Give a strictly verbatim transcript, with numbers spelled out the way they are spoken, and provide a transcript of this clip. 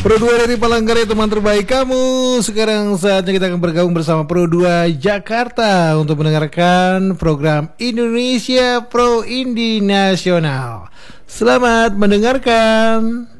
Pro dua dari Palangkaraya, teman terbaik kamu. Sekarang saatnya kita akan bergabung bersama Pro dua Jakarta untuk mendengarkan program Indonesia Pro Indie Nasional. Selamat mendengarkan.